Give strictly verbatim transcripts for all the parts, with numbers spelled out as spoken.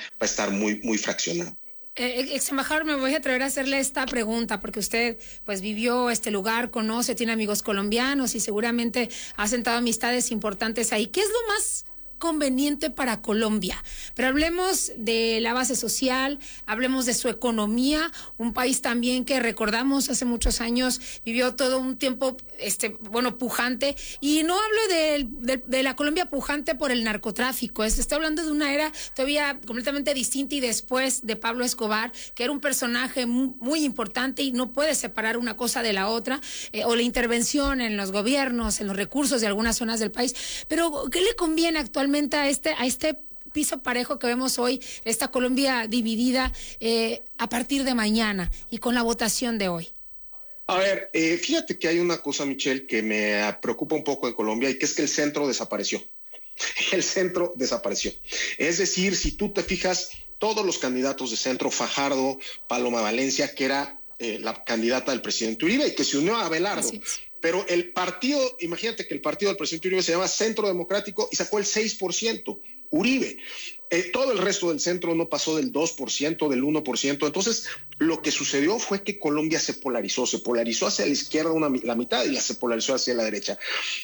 a estar muy, muy fraccionado. Eh, ex embajador, me voy a atrever a hacerle esta pregunta porque usted pues vivió este lugar, conoce, tiene amigos colombianos y seguramente ha sentado amistades importantes ahí. ¿Qué es lo más conveniente para Colombia? Pero hablemos de la base social, hablemos de su economía, un país también que recordamos hace muchos años vivió todo un tiempo, este, bueno, pujante, y no hablo de, de, de la Colombia pujante por el narcotráfico, es, estoy hablando de una era todavía completamente distinta y después de Pablo Escobar, que era un personaje muy, muy importante y no puede separar una cosa de la otra, eh, o la intervención en los gobiernos, en los recursos de algunas zonas del país. Pero ¿qué le conviene actualmente a este, a este piso parejo que vemos hoy, esta Colombia dividida eh, a partir de mañana y con la votación de hoy? A ver, eh, fíjate que hay una cosa, Michelle, que me preocupa un poco en Colombia y que es que el centro desapareció. El centro desapareció. Es decir, si tú te fijas, todos los candidatos de centro, Fajardo, Paloma Valencia, que era eh, la candidata del presidente Uribe y que se unió a Abelardo. Pero el partido, imagínate que el partido del presidente Uribe se llama Centro Democrático y sacó el seis por ciento, Uribe. Eh, todo el resto del centro no pasó del dos por ciento, del uno por ciento. Entonces, lo que sucedió fue que Colombia se polarizó, se polarizó hacia la izquierda una, la mitad y la se polarizó hacia la derecha.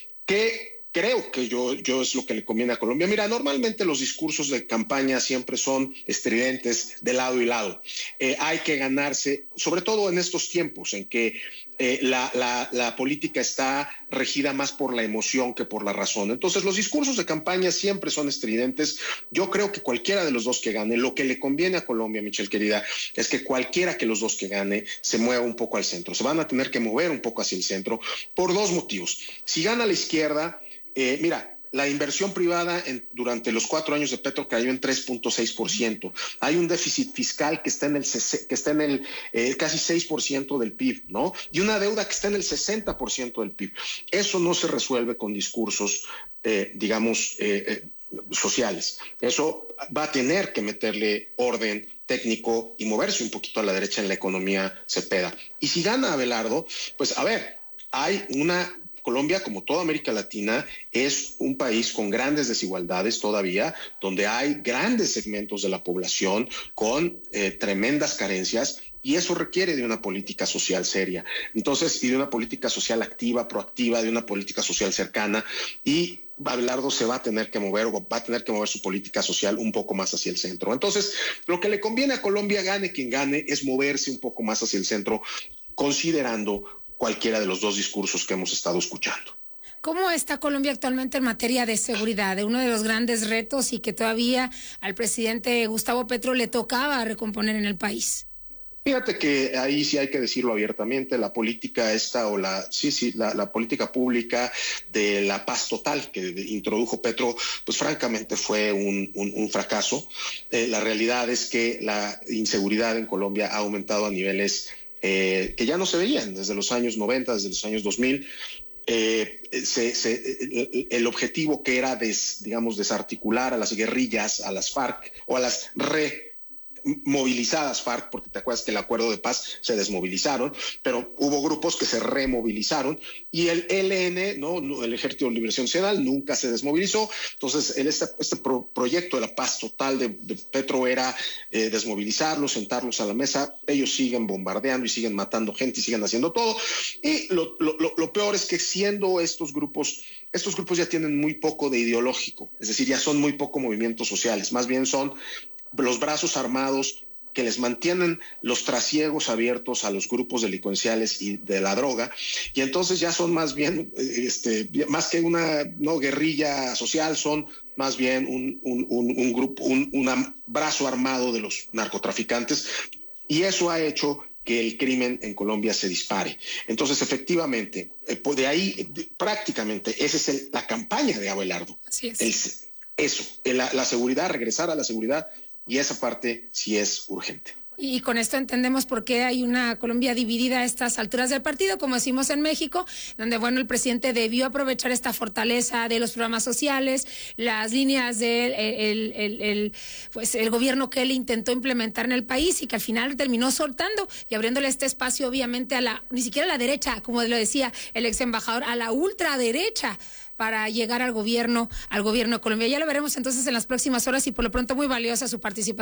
¿Qué? Creo que yo, yo es lo que le conviene a Colombia. Mira, normalmente los discursos de campaña siempre son estridentes de lado y lado. Eh, hay que ganarse, sobre todo en estos tiempos en que eh, la, la, la política está regida más por la emoción que por la razón. Entonces, los discursos de campaña siempre son estridentes. Yo creo que cualquiera de los dos que gane, lo que le conviene a Colombia, Michelle querida, es que cualquiera que los dos que gane se mueva un poco al centro. Se van a tener que mover un poco hacia el centro por dos motivos. Si gana la izquierda, Eh, mira, la inversión privada en, durante los cuatro años de Petro cayó en tres punto seis por ciento. Hay un déficit fiscal que está en el, que está en el eh, casi seis por ciento del P I B, ¿no? Y una deuda que está en el sesenta por ciento del P I B. Eso no se resuelve con discursos, eh, digamos, eh, eh, sociales. Eso va a tener que meterle orden técnico y moverse un poquito a la derecha en la economía Cepeda. Y si gana Abelardo, pues a ver, hay una... Colombia, como toda América Latina, es un país con grandes desigualdades todavía, donde hay grandes segmentos de la población con eh, tremendas carencias, y eso requiere de una política social seria. Entonces, y de una política social activa, proactiva, de una política social cercana, y Abelardo se va a tener que mover o va a tener que mover su política social un poco más hacia el centro. Entonces, lo que le conviene a Colombia, gane quien gane, es moverse un poco más hacia el centro, considerando cualquiera de los dos discursos que hemos estado escuchando. ¿Cómo está Colombia actualmente en materia de seguridad? De uno de los grandes retos y que todavía al presidente Gustavo Petro le tocaba recomponer en el país. Fíjate que ahí sí hay que decirlo abiertamente, la política esta o la sí sí la, la política pública de la paz total que introdujo Petro, pues francamente fue un, un, un fracaso. Eh, la realidad es que la inseguridad en Colombia ha aumentado a niveles Eh, que ya no se veían desde los años noventa, desde los años dos mil. Eh, se, se, el, el objetivo que era, des, digamos, desarticular a las guerrillas, a las FARC o a las re movilizadas FARC, porque te acuerdas que el acuerdo de paz se desmovilizaron, pero hubo grupos que se removilizaron y el E L N, ¿no? El Ejército de Liberación Nacional, nunca se desmovilizó. Entonces, el, este, este pro, proyecto de la paz total de, de Petro era eh, desmovilizarlos, sentarlos a la mesa. Ellos siguen bombardeando y siguen matando gente y siguen haciendo todo. Y lo, lo, lo peor es que siendo estos grupos, estos grupos ya tienen muy poco de ideológico, es decir, ya son muy poco movimientos sociales, más bien son los brazos armados que les mantienen los trasiegos abiertos a los grupos delincuenciales y de la droga, y entonces ya son más bien, este, más que una no guerrilla social, son más bien un, un, un, un grupo, un, un brazo armado de los narcotraficantes, y eso ha hecho que el crimen en Colombia se dispare. Entonces, efectivamente, de ahí de, prácticamente esa es el, la campaña de Abelardo. Así es. El, eso, la, la seguridad, regresar a la seguridad. Y esa parte sí es urgente. Y con esto entendemos por qué hay una Colombia dividida a estas alturas del partido, como decimos en México, donde, bueno, el presidente debió aprovechar esta fortaleza de los programas sociales, las líneas del el, el, el, pues, el gobierno que él intentó implementar en el país y que al final terminó soltando y abriéndole este espacio, obviamente, a la, ni siquiera a la derecha, como lo decía el ex embajador, a la ultraderecha, para llegar al gobierno, al gobierno de Colombia. Ya lo veremos entonces en las próximas horas y por lo pronto muy valiosa su participación.